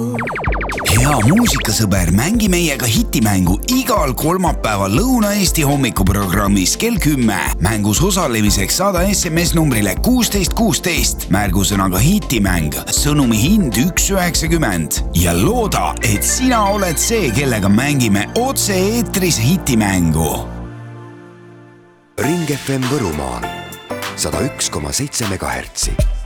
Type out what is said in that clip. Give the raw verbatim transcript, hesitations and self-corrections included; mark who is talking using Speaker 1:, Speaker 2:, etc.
Speaker 1: Hea muusikasõber, mängi meiega hitimängu igal kolmapäeval Lõuna-Eesti hommikuprogrammis kell kümme. Mängus osalemiseks saada S M S numbrile kuusteist kuusteist, märgusõnaga hitimäng, sõnumi hind üks üheksakümmend ja looda, et sina oled see, kellega mängime otse eetris hitimängu.
Speaker 2: Ring F M Võrumaal sada üks koma seitse megahertsi.